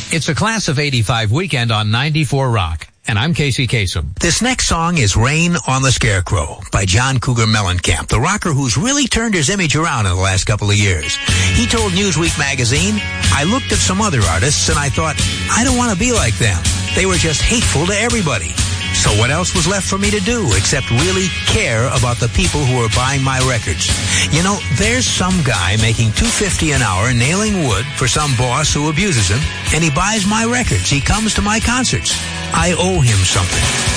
It's a Class of 85 weekend on 94 Rock. And I'm Casey Kasem. This next song is Rain on the Scarecrow by John Cougar Mellencamp, the rocker who's really turned his image around in the last couple of years. He told Newsweek magazine, "I looked at some other artists and I thought, I don't want to be like them. They were just hateful to everybody. So what else was left for me to do except really care about the people who were buying my records? You know, there's some guy making $2.50 an hour nailing wood for some boss who abuses him, and he buys my records. He comes to my concerts. I owe him something.